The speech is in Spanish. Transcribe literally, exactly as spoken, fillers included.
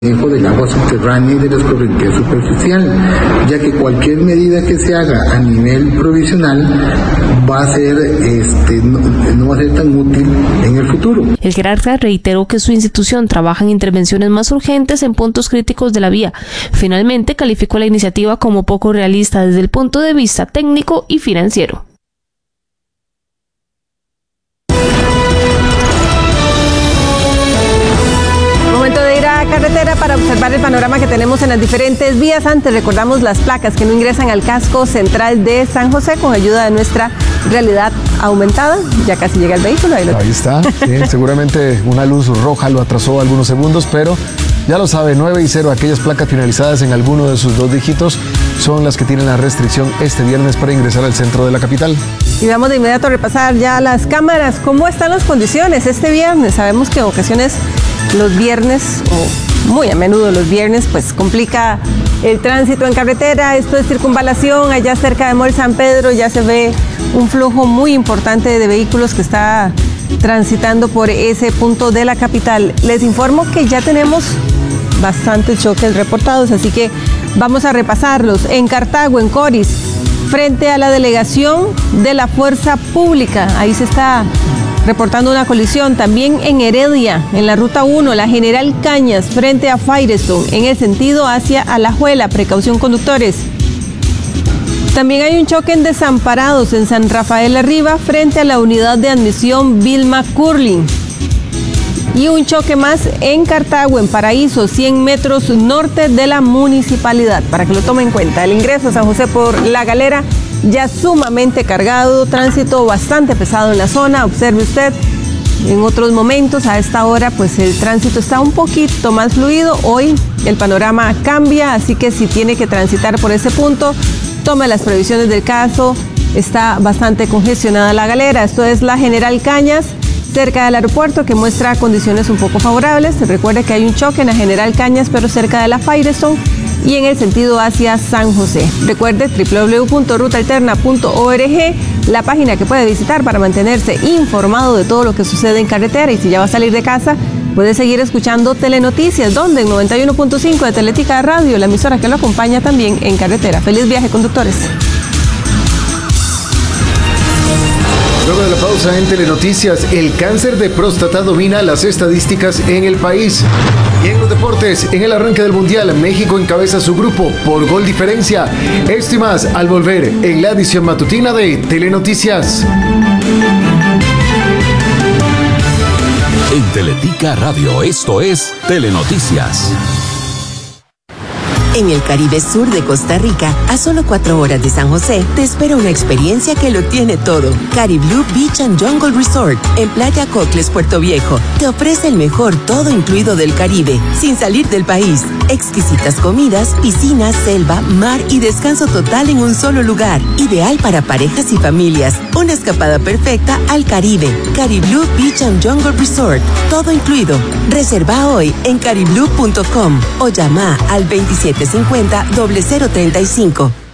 del agua subterránea y de la escorrentía superficial, ya que cualquier medida que se haga a nivel provisional va a ser, este, no, no va a ser tan útil en el futuro. El jerarca reiteró que su institución trabaja en intervenciones más urgentes en puntos críticos de la vía. Finalmente, calificó la iniciativa como poco realista desde el punto de vista técnico y financiero. Carretera para observar el panorama que tenemos en las diferentes vías. Antes recordamos las placas que no ingresan al casco central de San José con ayuda de nuestra realidad aumentada. Ya casi llega el vehículo. Ahí, lo... ahí está, sí, seguramente una luz roja lo atrasó algunos segundos, pero ya lo sabe, nueve y cero, aquellas placas finalizadas en alguno de sus dos dígitos son las que tienen la restricción este viernes para ingresar al centro de la capital. Y vamos de inmediato a repasar ya las cámaras. ¿Cómo están las condiciones este viernes? Sabemos que en ocasiones los viernes, o muy a menudo los viernes, pues complica el tránsito en carretera. Esto es circunvalación, allá cerca de Mall San Pedro ya se ve un flujo muy importante de vehículos que está transitando por ese punto de la capital. Les informo que ya tenemos bastantes choques reportados, así que vamos a repasarlos. En Cartago, en Coris, frente a la delegación de la Fuerza Pública, ahí se está reportando una colisión. También en Heredia, en la ruta uno, la General Cañas, frente a Firestone, en el sentido hacia Alajuela. Precaución, conductores. También hay un choque en Desamparados, en San Rafael Arriba, frente a la unidad de admisión Vilma Curling. Y un choque más en Cartago, en Paraíso, cien metros norte de la municipalidad, para que lo tome en cuenta. El ingreso a San José por La Galera ya sumamente cargado, tránsito bastante pesado en la zona. Observe usted, en otros momentos a esta hora pues el tránsito está un poquito más fluido. Hoy el panorama cambia, así que si tiene que transitar por ese punto, tome las previsiones del caso. Está bastante congestionada La Galera. Esto es la General Cañas, cerca del aeropuerto, que muestra condiciones un poco favorables. Recuerde que hay un choque en la General Cañas, pero cerca de la Firestone y en el sentido hacia San José. Recuerde doble u doble u doble u punto ruta alterna punto org, la página que puede visitar para mantenerse informado de todo lo que sucede en carretera. Y si ya va a salir de casa, puede seguir escuchando Telenoticias, donde en noventa y uno punto cinco de Teletica Radio, la emisora que lo acompaña también en carretera. Feliz viaje, conductores. Luego de la pausa en Telenoticias, el cáncer de próstata domina las estadísticas en el país. Y en los deportes, en el arranque del Mundial, México encabeza su grupo por gol diferencia. Esto y más al volver en la edición matutina de Telenoticias. En Teletica Radio, esto es Telenoticias. En el Caribe Sur de Costa Rica, a solo cuatro horas de San José, te espera una experiencia que lo tiene todo. Cariblú Beach and Jungle Resort, en Playa Cocles, Puerto Viejo, te ofrece el mejor todo incluido del Caribe, sin salir del país. Exquisitas comidas, piscinas, selva, mar y descanso total en un solo lugar. Ideal para parejas y familias. Una escapada perfecta al Caribe. Cariblú Beach and Jungle Resort, todo incluido. Reserva hoy en cariblú punto com o llama al veintisiete cincuenta, cero cero treinta y cinco.